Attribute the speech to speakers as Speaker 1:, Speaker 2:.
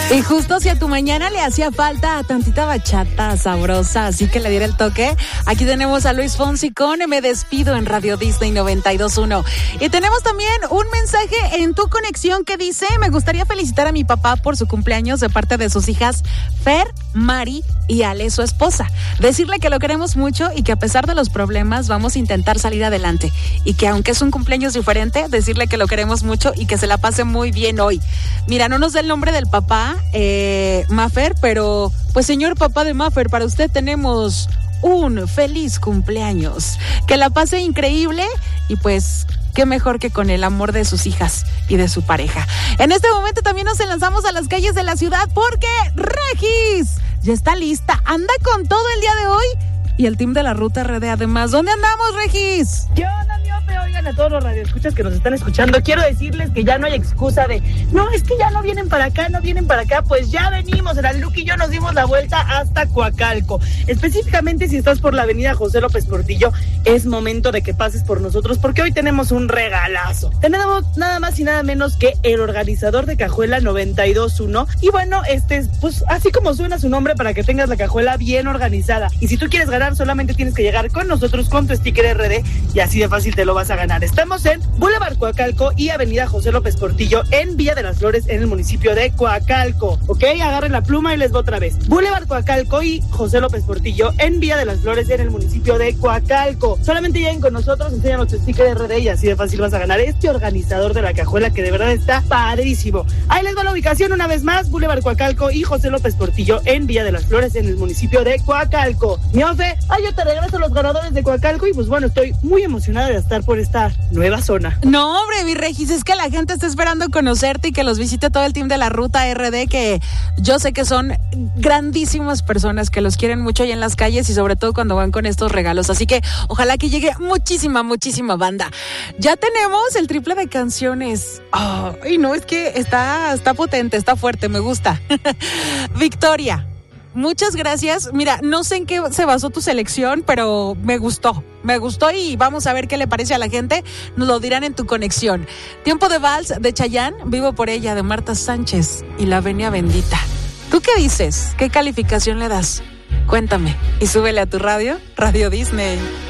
Speaker 1: Y justo si a tu mañana le hacía falta tantita bachata sabrosa, así que le diera el toque, aquí tenemos a Luis Fonsi con Me Despido en Radio Disney 92.1. Y tenemos también un mensaje en tu conexión que dice: me gustaría felicitar a mi papá por su cumpleaños de parte de sus hijas Fer, Mari y Ale, su esposa. Decirle que lo queremos mucho y que a pesar de los problemas vamos a intentar salir adelante. Y que aunque es un cumpleaños diferente, decirle que lo queremos mucho y que se la pase muy bien hoy. Mira, no nos da el nombre del papá, Mafer, pero pues señor papá de Mafer, para usted tenemos un feliz cumpleaños. Que la pase increíble y pues qué mejor que con el amor de sus hijas y de su pareja. En este momento también nos lanzamos a las calles de la ciudad porque Regis ya está lista, anda con todo el día de hoy y el team de la Ruta RD además. ¿Dónde andamos, Regis?
Speaker 2: ¿Qué onda, miope? Oigan, a todos los radioescuchas que nos están escuchando, quiero decirles que ya no hay excusa de no, es que ya no vienen para acá, pues ya venimos. El Luke y yo nos dimos la vuelta hasta Coacalco. Específicamente si estás por la avenida José López Portillo, es momento de que pases por nosotros porque hoy tenemos un regalazo. Tenemos nada más y nada menos que el organizador de cajuela 92.1 y bueno, pues así como suena su nombre para que tengas la cajuela bien organizada. Y si tú quieres ganar, solamente tienes que llegar con nosotros con tu sticker RD y así de fácil te lo vas a ganar. Estamos en Boulevard Coacalco y avenida José López Portillo en Villa de las Flores en el municipio de Coacalco. Ok, agarren la pluma y les va otra vez. Boulevard Coacalco y José López Portillo en Villa de las Flores en el municipio de Coacalco. Solamente lleguen con nosotros, enséñanos tu sticker RD y así de fácil vas a ganar este organizador de la cajuela que de verdad está padrísimo. Ahí les va la ubicación una vez más: Boulevard Coacalco y José López Portillo en Villa de las Flores en el municipio de Coacalco. Miofe, yo te regreso a los ganadores de Coacalco y pues bueno, estoy muy emocionada de estar por esta nueva zona.
Speaker 1: No, hombre, mi Regis, es que la gente está esperando conocerte y que los visite todo el team de la Ruta RD, que yo sé que son grandísimas personas que los quieren mucho ahí en las calles y sobre todo cuando van con estos regalos. Así que ojalá que llegue muchísima banda. Ya tenemos el triple de canciones. Ay, no, es que está potente, está fuerte, me gusta. Victoria, muchas gracias. Mira, no sé en qué se basó tu selección, pero me gustó y vamos a ver qué le parece a la gente. Nos lo dirán en tu conexión. Tiempo de Vals de Chayanne, Vivo por ella de Marta Sánchez y La Venia Bendita. ¿Tú qué dices? ¿Qué calificación le das? Cuéntame y súbele a tu radio, Radio Disney.